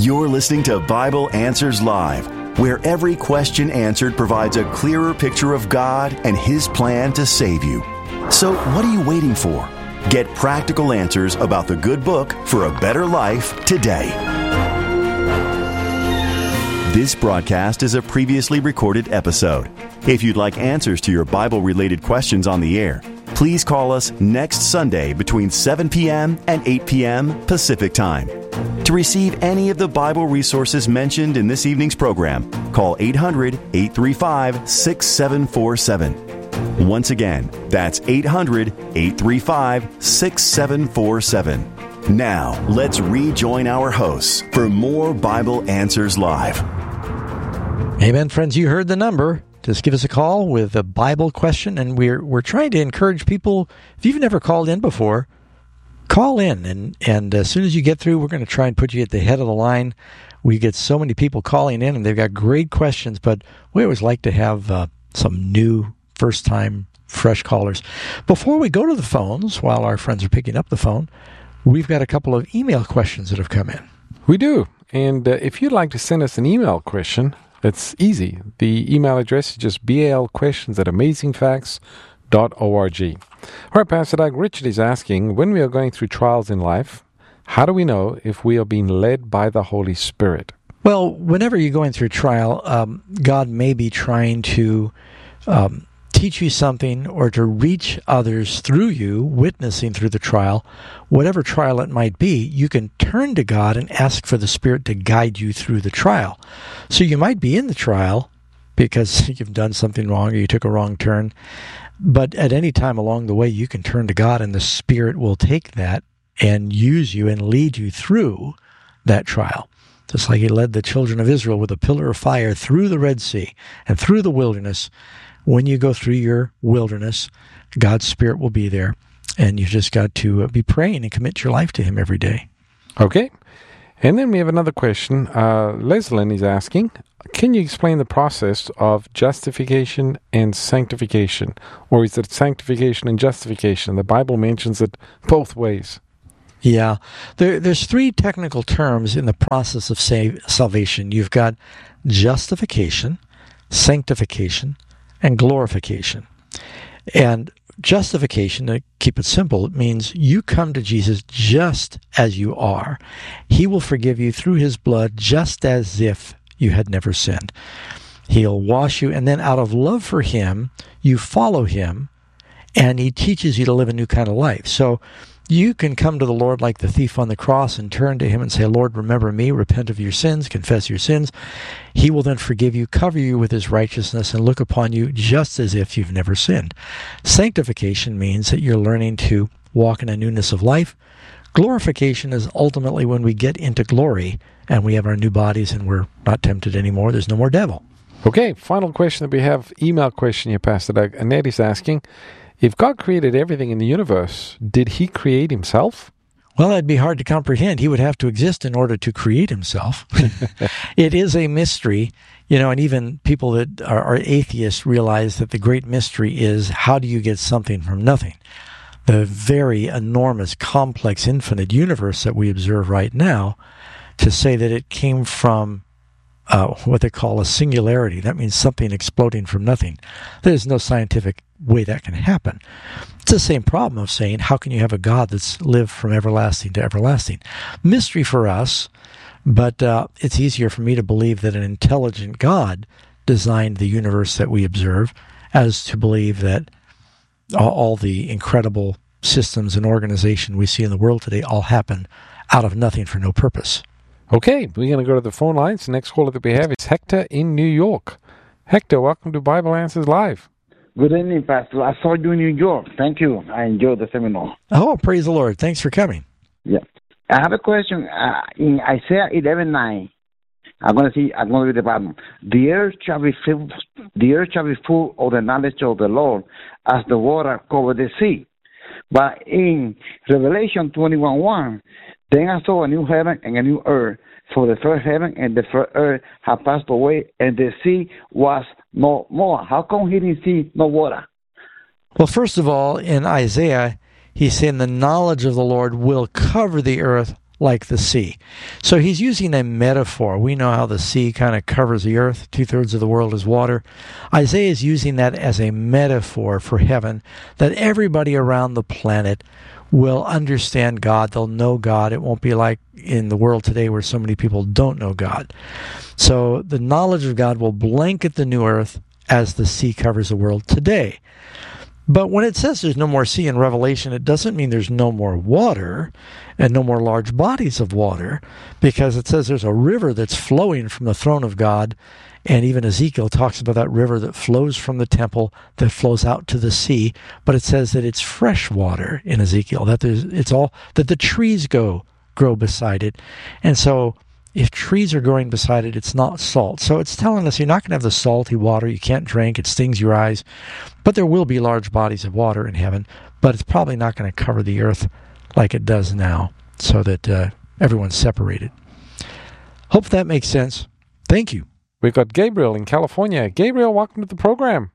You're listening to Bible Answers Live, where every question answered provides a clearer picture of God and His plan to save you. So what are you waiting for? Get practical answers about the good book for a better life today. This broadcast is a previously recorded episode. If you'd like answers to your Bible-related questions on the air, please call us next Sunday between 7 p.m. and 8 p.m. Pacific Time. To receive any of the Bible resources mentioned in this evening's program, call 800-835-6747. Once again, that's 800-835-6747. Now, let's rejoin our hosts for more Bible Answers Live. Amen, friends. You heard the number. Just give us a call with a Bible question, and we're trying to encourage people. If you've never called in before, call in, and as soon as you get through, we're going to try and put you at the head of the line. We get so many people calling in, and they've got great questions, but we always like to have some new, first-time, fresh callers. Before we go to the phones, while our friends are picking up the phone, we've got a couple of email questions that have come in. We do, and if you'd like to send us an email question, it's easy. The email address is just balquestions@amazingfacts.org. All right, Pastor Doug, Richard is asking, when we are going through trials in life, how do we know if we are being led by the Holy Spirit? Well, whenever you're going through a trial, God may be trying to teach you something or to reach others through you, witnessing through the trial. Whatever trial it might be, you can turn to God and ask for the Spirit to guide you through the trial. So you might be in the trial because you've done something wrong or you took a wrong turn, but at any time along the way, you can turn to God and the Spirit will take that and use you and lead you through that trial. Just like He led the children of Israel with a pillar of fire through the Red Sea and through the wilderness. When you go through your wilderness, God's Spirit will be there, and you've just got to be praying and commit your life to Him every day. Okay. And then we have another question. Leslyn is asking, can you explain the process of justification and sanctification? Or is it sanctification and justification? The Bible mentions it both ways. Yeah. There's three technical terms in the process of salvation. You've got justification, sanctification, and glorification. And justification, to keep it simple, it means you come to Jesus just as you are. He will forgive you through His blood just as if you had never sinned. He'll wash you, and then out of love for Him, you follow Him, and He teaches you to live a new kind of life. So you can come to the Lord like the thief on the cross and turn to Him and say, Lord, remember me, repent of your sins, confess your sins. He will then forgive you, cover you with His righteousness, and look upon you just as if you've never sinned. Sanctification means that you're learning to walk in a newness of life. Glorification is ultimately when we get into glory and we have our new bodies and we're not tempted anymore. There's no more devil. Okay, final question that we have, email question here, Pastor Doug. Annette is asking, if God created everything in the universe, did He create Himself? Well, that'd be hard to comprehend. He would have to exist in order to create Himself. It is a mystery, and even people that are atheists realize that the great mystery is, how do you get something from nothing? The very enormous, complex, infinite universe that we observe right now, to say that it came from what they call a singularity. That means something exploding from nothing. There's no scientific way that can happen. It's the same problem of saying, how can you have a God that's lived from everlasting to everlasting? Mystery for us, but it's easier for me to believe that an intelligent God designed the universe that we observe as to believe that all the incredible systems and organization we see in the world today all happen out of nothing for no purpose. Okay, we're going to go to the phone lines. The next caller that we have is Hector in New York. Hector, welcome to Bible Answers Live. Good evening, Pastor. I saw you in New York. Thank you. I enjoyed the seminar. Oh, praise the Lord. Thanks for coming. Yeah. I have a question. In Isaiah 11:9, I'm going to read the bottom. The earth shall be full of the knowledge of the Lord as the water covered the sea. But in Revelation 21:1, then I saw a new heaven and a new earth, for the first heaven and the first earth have passed away, and the sea was no more. How come he didn't see no water? Well, first of all, in Isaiah, he's saying the knowledge of the Lord will cover the earth like the sea. So he's using a metaphor. We know how the sea kind of covers the earth. 2/3 of the world is water. Isaiah is using that as a metaphor for heaven, that everybody around the planet will understand God. They'll know God. It won't be like in the world today where so many people don't know God. So the knowledge of God will blanket the new earth as the sea covers the world today. But when it says there's no more sea in Revelation, it doesn't mean there's no more water and no more large bodies of water, because it says there's a river that's flowing from the throne of God. And even Ezekiel talks about that river that flows from the temple, that flows out to the sea. But it says that it's fresh water in Ezekiel, that the trees grow beside it. And so if trees are growing beside it, it's not salt. So it's telling us you're not going to have the salty water you can't drink. It stings your eyes. But there will be large bodies of water in heaven. But it's probably not going to cover the earth like it does now, so that everyone's separated. Hope that makes sense. Thank you. We've got Gabriel in California. Gabriel, welcome to the program.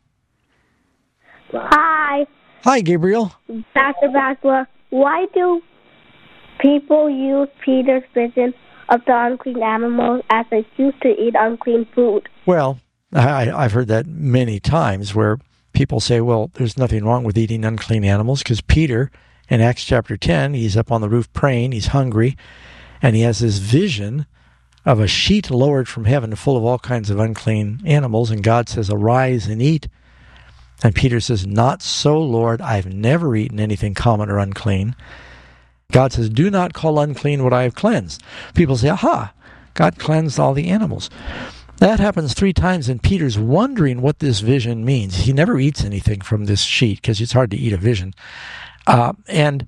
Hi. Hi, Gabriel. Dr. Baxter, why do people use Peter's vision of the unclean animals as an excuse to eat unclean food? Well, I've heard that many times where people say, well, there's nothing wrong with eating unclean animals, because Peter, in Acts chapter 10, he's up on the roof praying, he's hungry, and he has this vision of a sheet lowered from heaven full of all kinds of unclean animals, and God says, arise and eat. And Peter says, not so, Lord, I've never eaten anything common or unclean. God says, do not call unclean what I have cleansed. People say, aha, God cleansed all the animals. That happens 3 times, and Peter's wondering what this vision means. He never eats anything from this sheet, because it's hard to eat a vision. And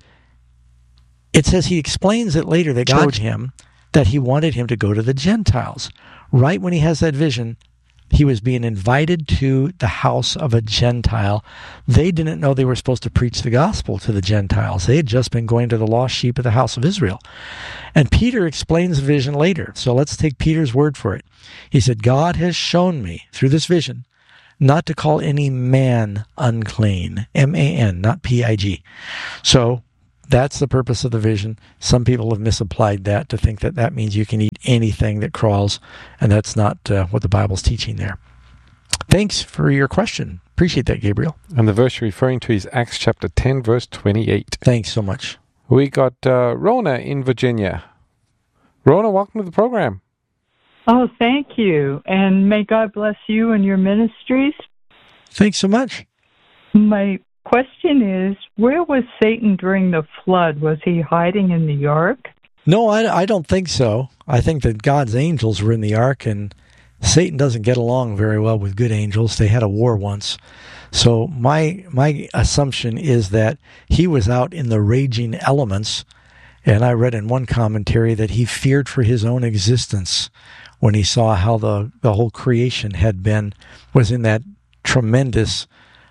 it says he explains it later that God showed him that he wanted him to go to the Gentiles. Right when he has that vision, he was being invited to the house of a Gentile. They didn't know they were supposed to preach the gospel to the Gentiles. They had just been going to the lost sheep of the house of Israel. And Peter explains the vision later. So let's take Peter's word for it. He said, God has shown me through this vision not to call any man unclean, M-A-N, not P-I-G. So that's the purpose of the vision. Some people have misapplied that to think that that means you can eat anything that crawls, and that's not what the Bible's teaching there. Thanks for your question. Appreciate that, Gabriel. And the verse you're referring to is Acts chapter 10, verse 28. Thanks so much. We got Rona in Virginia. Rona, welcome to the program. Oh, thank you. And may God bless you and your ministries. Thanks so much. My question is, where was Satan during the flood? Was he hiding in the ark? No, I don't think so. I think that God's angels were in the ark, and Satan doesn't get along very well with good angels. They had a war once. So my assumption is that he was out in the raging elements, and I read in one commentary that he feared for his own existence when he saw how the whole creation was in that tremendous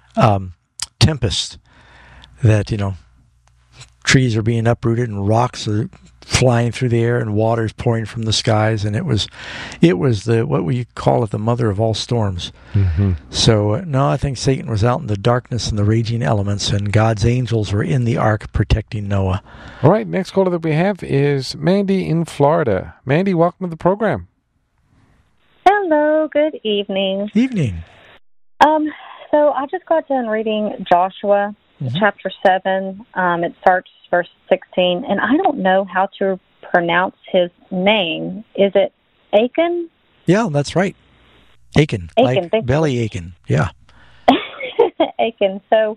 tempest, that, trees are being uprooted and rocks are flying through the air and water's pouring from the skies, and it was what we call it, the mother of all storms. Mm-hmm. So no, I think Satan was out in the darkness and the raging elements, and God's angels were in the ark protecting Noah. All right, next caller that we have is Mandy in Florida. Mandy, welcome to the program. Hello, good evening. Evening. So I just got done reading Joshua, chapter 7. It starts verse 16, and I don't know how to pronounce his name. Is it Achan? Yeah, that's right. Achan, like belly aching. Yeah. Achan. So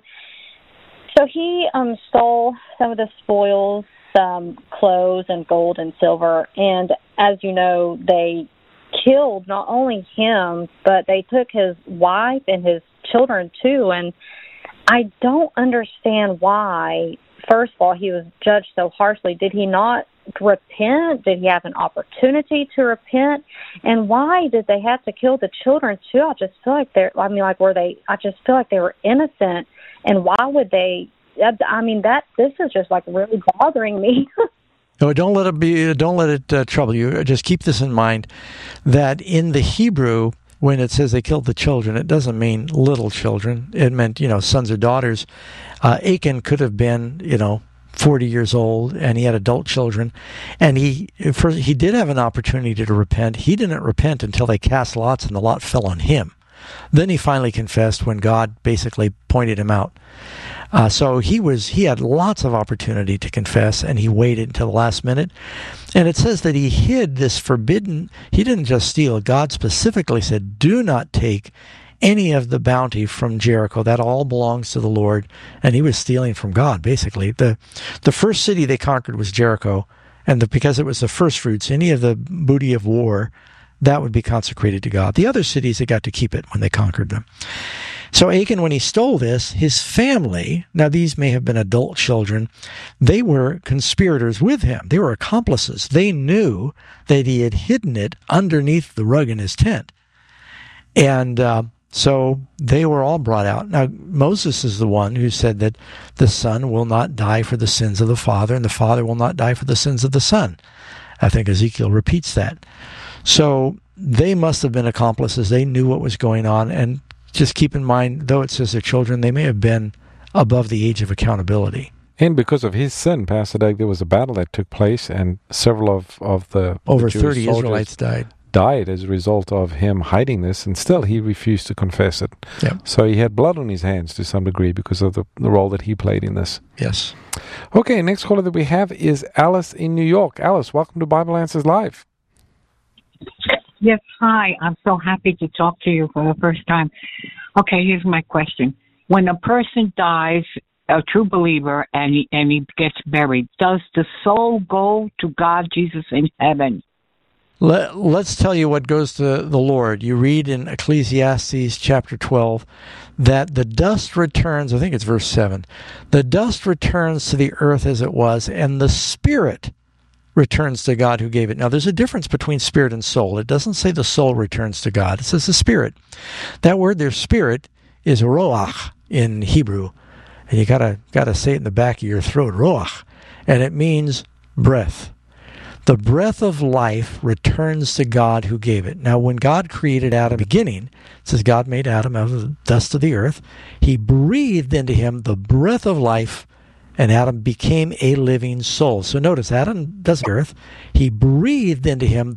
he stole some of the spoils, clothes and gold and silver, and as you know, they killed not only him, but they took his wife and his children too. And I don't understand why, first of all, he was judged so harshly. Did he not repent? Did he have an opportunity to repent? And why did they have to kill the children too? I just feel like I just feel like they were innocent. And why would they? This is just like really bothering me. No, don't let it trouble you. Just keep this in mind, that in the Hebrew, when it says they killed the children, it doesn't mean little children. It meant, sons or daughters. Achan could have been, 40 years old, and he had adult children, and he did have an opportunity to repent. He didn't repent until they cast lots, and the lot fell on him. Then he finally confessed when God basically pointed him out. So he had lots of opportunity to confess, and he waited until the last minute. And it says that he hid this forbidden. He didn't just steal. God specifically said, "Do not take any of the bounty from Jericho. That all belongs to the Lord." And he was stealing from God, basically. The first city they conquered was Jericho, and because it was the first fruits, any of the booty of war, that would be consecrated to God. The other cities, they got to keep it when they conquered them. So Achan, when he stole this, his family, now these may have been adult children, they were conspirators with him. They were accomplices. They knew that he had hidden it underneath the rug in his tent. And so they were all brought out. Now, Moses is the one who said that the son will not die for the sins of the father, and the father will not die for the sins of the son. I think Ezekiel repeats that. So they must have been accomplices. They knew what was going on. And just keep in mind, though it says they're children, they may have been above the age of accountability. And because of his sin, Pastor Doug, there was a battle that took place, and several of the over Jewish 30 Israelites died as a result of him hiding this, and still he refused to confess it. Yep. So he had blood on his hands to some degree because of the role that he played in this. Yes. Okay, next caller that we have is Alice in New York. Alice, welcome to Bible Answers Live. Yes, hi. I'm so happy to talk to you for the first time. Okay, here's my question. When a person dies, a true believer, and he gets buried, does the soul go to God, Jesus, in heaven? Let's tell you what goes to the Lord. You read in Ecclesiastes chapter 12 that the dust returns, I think it's verse 7, the dust returns to the earth as it was, and the spirit returns to God who gave it. Now, there's a difference between spirit and soul. It doesn't say the soul returns to God. It says the spirit. That word there, spirit, is roach in Hebrew. And you gotta say it in the back of your throat, roach. And it means breath. The breath of life returns to God who gave it. Now, when God created Adam in the beginning, it says God made Adam out of the dust of the earth. He breathed into him the breath of life, and Adam became a living soul. So notice, Adam does earth. He breathed into him